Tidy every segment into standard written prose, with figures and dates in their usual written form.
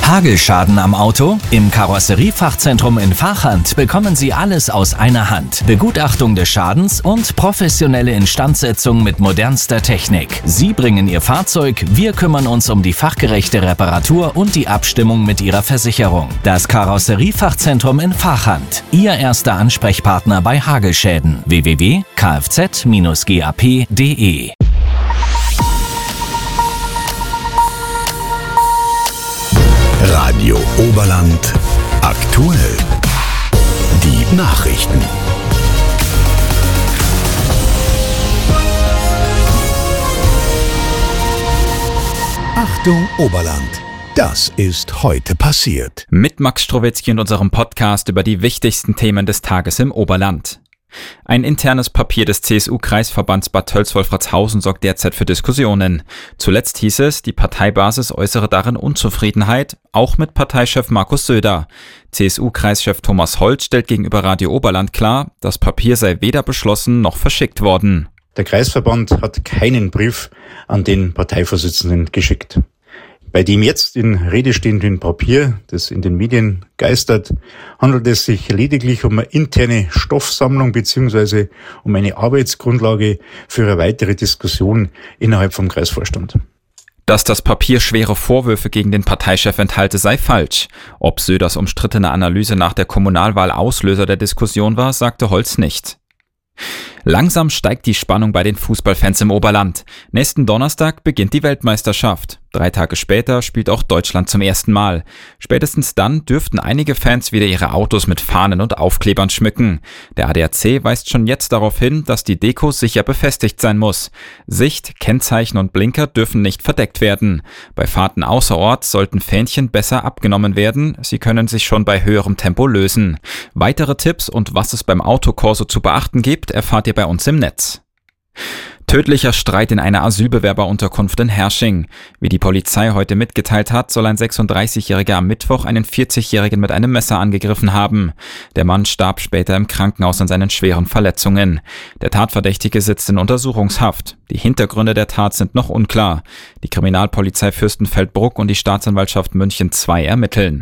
Hagelschaden am Auto? Im Karosseriefachzentrum in Vachand bekommen Sie alles aus einer Hand. Begutachtung des Schadens und professionelle Instandsetzung mit modernster Technik. Sie bringen Ihr Fahrzeug, wir kümmern uns um die fachgerechte Reparatur und die Abstimmung mit Ihrer Versicherung. Das Karosseriefachzentrum in Vachand. Ihr erster Ansprechpartner bei Hagelschäden. www.kfz-gap.de. Radio Oberland aktuell. Die Nachrichten. Achtung Oberland. Das ist heute passiert. Mit Max Strowitzki und unserem Podcast über die wichtigsten Themen des Tages im Oberland. Ein internes Papier des CSU-Kreisverbands Bad Tölz-Wolfratshausen sorgt derzeit für Diskussionen. Zuletzt hieß es, die Parteibasis äußere darin Unzufriedenheit, auch mit Parteichef Markus Söder. CSU-Kreischef Thomas Holz stellt gegenüber Radio Oberland klar, das Papier sei weder beschlossen noch verschickt worden. Der Kreisverband hat keinen Brief an den Parteivorsitzenden geschickt. Bei dem jetzt in Rede stehenden Papier, das in den Medien geistert, handelt es sich lediglich um eine interne Stoffsammlung bzw. um eine Arbeitsgrundlage für eine weitere Diskussion innerhalb vom Kreisvorstand. Dass das Papier schwere Vorwürfe gegen den Parteichef enthalte, sei falsch. Ob Söders umstrittene Analyse nach der Kommunalwahl Auslöser der Diskussion war, sagte Holz nicht. Langsam steigt die Spannung bei den Fußballfans im Oberland. Nächsten Donnerstag beginnt die Weltmeisterschaft. 3 Tage später spielt auch Deutschland zum ersten Mal. Spätestens dann dürften einige Fans wieder ihre Autos mit Fahnen und Aufklebern schmücken. Der ADAC weist schon jetzt darauf hin, dass die Deko sicher befestigt sein muss. Sicht, Kennzeichen und Blinker dürfen nicht verdeckt werden. Bei Fahrten außerorts sollten Fähnchen besser abgenommen werden. Sie können sich schon bei höherem Tempo lösen. Weitere Tipps und was es beim Autokorso zu beachten gibt, erfahrt ihr bei uns im Netz. Tödlicher Streit in einer Asylbewerberunterkunft in Hersching. Wie die Polizei heute mitgeteilt hat, soll ein 36-Jähriger am Mittwoch einen 40-Jährigen mit einem Messer angegriffen haben. Der Mann starb später im Krankenhaus an seinen schweren Verletzungen. Der Tatverdächtige sitzt in Untersuchungshaft. Die Hintergründe der Tat sind noch unklar. Die Kriminalpolizei Fürstenfeldbruck und die Staatsanwaltschaft München II ermitteln.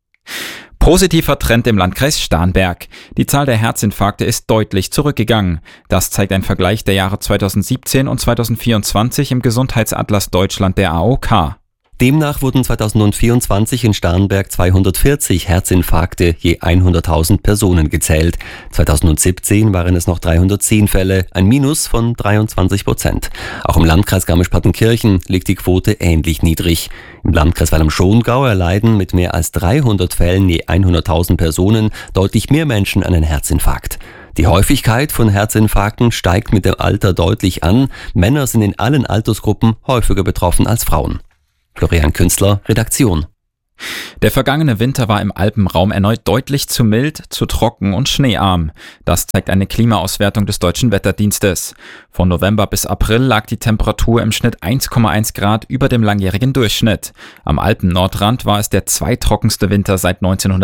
Positiver Trend im Landkreis Starnberg. Die Zahl der Herzinfarkte ist deutlich zurückgegangen. Das zeigt ein Vergleich der Jahre 2017 und 2024 im Gesundheitsatlas Deutschland der AOK. Demnach wurden 2024 in Starnberg 240 Herzinfarkte je 100.000 Personen gezählt. 2017 waren es noch 310 Fälle, ein Minus von 23%. Auch im Landkreis Garmisch-Partenkirchen liegt die Quote ähnlich niedrig. Im Landkreis Walm-Schongau erleiden mit mehr als 300 Fällen je 100.000 Personen deutlich mehr Menschen einen Herzinfarkt. Die Häufigkeit von Herzinfarkten steigt mit dem Alter deutlich an. Männer sind in allen Altersgruppen häufiger betroffen als Frauen. Florian Künstler, Redaktion. Der vergangene Winter war im Alpenraum erneut deutlich zu mild, zu trocken und schneearm. Das zeigt eine Klimaauswertung des Deutschen Wetterdienstes. Von November bis April lag die Temperatur im Schnitt 1,1 Grad über dem langjährigen Durchschnitt. Am Alpennordrand war es der zweittrockenste Winter seit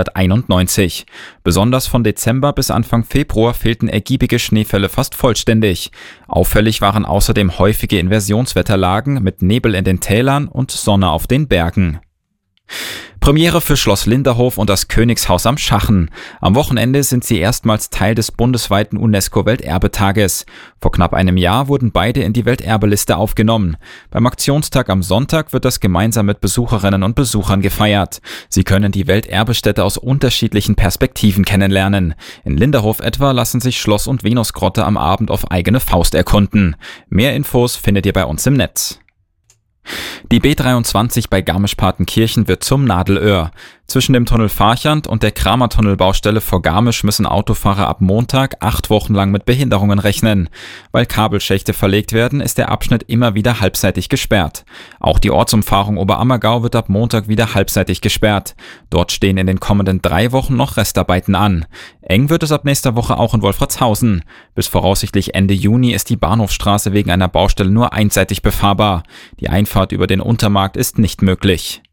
1991. Besonders von Dezember bis Anfang Februar fehlten ergiebige Schneefälle fast vollständig. Auffällig waren außerdem häufige Inversionswetterlagen mit Nebel in den Tälern und Sonne auf den Bergen. Premiere für Schloss Linderhof und das Königshaus am Schachen. Am Wochenende sind sie erstmals Teil des bundesweiten UNESCO-Welterbetages. Vor knapp einem Jahr wurden beide in die Welterbeliste aufgenommen. Beim Aktionstag am Sonntag wird das gemeinsam mit Besucherinnen und Besuchern gefeiert. Sie können die Welterbestätte aus unterschiedlichen Perspektiven kennenlernen. In Linderhof etwa lassen sich Schloss und Venusgrotte am Abend auf eigene Faust erkunden. Mehr Infos findet ihr bei uns im Netz. Die B23 bei Garmisch-Partenkirchen wird zum Nadelöhr. Zwischen dem Tunnel Farchand und der Kramer-Tunnelbaustelle vor Garmisch müssen Autofahrer ab Montag 8 Wochen lang mit Behinderungen rechnen. Weil Kabelschächte verlegt werden, ist der Abschnitt immer wieder halbseitig gesperrt. Auch die Ortsumfahrung Oberammergau wird ab Montag wieder halbseitig gesperrt. Dort stehen in den kommenden 3 Wochen noch Restarbeiten an. Eng wird es ab nächster Woche auch in Wolfratshausen. Bis voraussichtlich Ende Juni ist die Bahnhofstraße wegen einer Baustelle nur einseitig befahrbar. Die Einfahrt über den Untermarkt ist nicht möglich.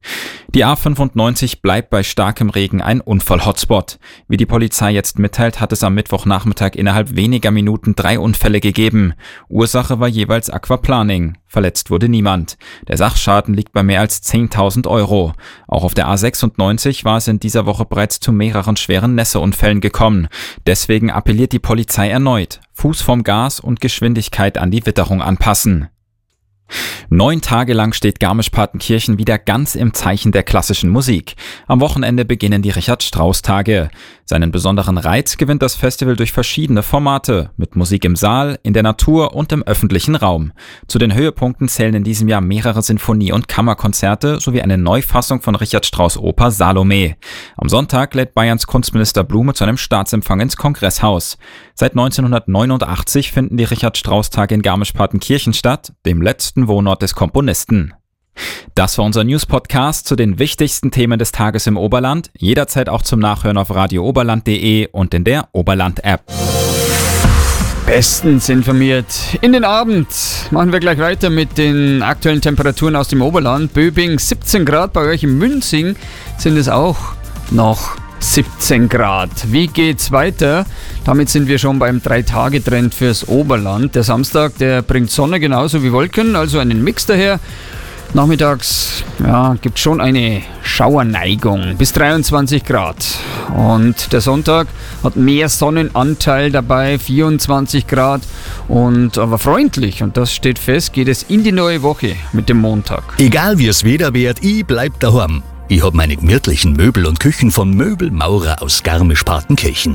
Die A95 bleibt bei starkem Regen ein Unfall-Hotspot. Wie die Polizei jetzt mitteilt, hat es am Mittwochnachmittag innerhalb weniger Minuten 3 Unfälle gegeben. Ursache war jeweils Aquaplaning. Verletzt wurde niemand. Der Sachschaden liegt bei mehr als 10.000 €. Auch auf der A96 war es in dieser Woche bereits zu mehreren schweren Nässeunfällen gekommen. Deswegen appelliert die Polizei erneut: Fuß vom Gas und Geschwindigkeit an die Witterung anpassen. 9 Tage lang steht Garmisch-Partenkirchen wieder ganz im Zeichen der klassischen Musik. Am Wochenende beginnen die Richard-Strauss-Tage. Seinen besonderen Reiz gewinnt das Festival durch verschiedene Formate, mit Musik im Saal, in der Natur und im öffentlichen Raum. Zu den Höhepunkten zählen in diesem Jahr mehrere Sinfonie- und Kammerkonzerte sowie eine Neufassung von Richard Strauss' Oper Salome. Am Sonntag lädt Bayerns Kunstminister Blume zu einem Staatsempfang ins Kongresshaus. Seit 1989 finden die Richard-Strauss-Tage in Garmisch-Partenkirchen statt, dem letzten Wohnort des Komponisten. Das war unser News-Podcast zu den wichtigsten Themen des Tages im Oberland. Jederzeit auch zum Nachhören auf radiooberland.de und in der Oberland-App. Bestens informiert. In den Abend machen wir gleich weiter mit den aktuellen Temperaturen aus dem Oberland. Böbing 17 Grad, bei euch in Münzing sind es auch noch 17 Grad. Wie geht's weiter? Damit sind wir schon beim 3-Tage-Trend fürs Oberland. Der Samstag, der bringt Sonne genauso wie Wolken, also einen Mix daher. Nachmittags gibt schon eine Schauerneigung bis 23 Grad. Und der Sonntag hat mehr Sonnenanteil dabei, 24 Grad. Aber freundlich, und das steht fest, geht es in die neue Woche mit dem Montag. Egal wie es Wetter wird, ich bleib daheim. Ich hab meine gemütlichen Möbel und Küchen von Möbel Maurer aus Garmisch-Partenkirchen.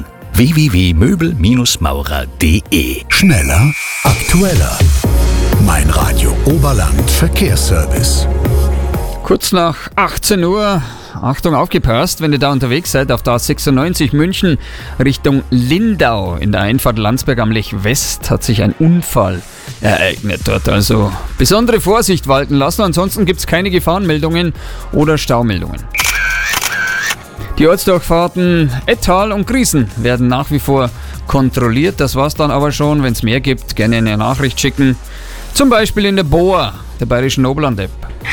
www.möbelmaurer.de. Schneller, aktueller. Mein Radio Oberland Verkehrsservice. Kurz nach 18 Uhr, Achtung, aufgepasst, wenn ihr da unterwegs seid, auf der A96 München Richtung Lindau. In der Einfahrt Landsberg am Lech West hat sich ein Unfall ereignet dort. Also besondere Vorsicht walten lassen, ansonsten gibt es keine Gefahrenmeldungen oder Staumeldungen. Die Ortsdurchfahrten Ettal und Griesen werden nach wie vor kontrolliert. Das war's dann aber schon. Wenn es mehr gibt, gerne eine Nachricht schicken. Zum Beispiel in der BOA, der Bayerischen Oberland-App.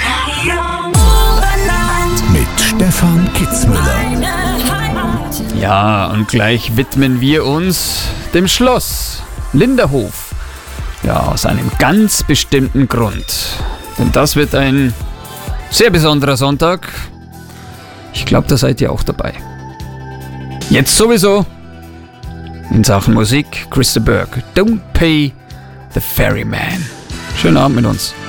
Mit Stefan Kitzmüller. Ja, und gleich widmen wir uns dem Schloss Linderhof. Ja, aus einem ganz bestimmten Grund. Denn das wird ein sehr besonderer Sonntag. Ich glaube, da seid ihr auch dabei. Jetzt sowieso in Sachen Musik, Chris de Burgh, Don't Pay the Ferryman. Schönen Abend mit uns.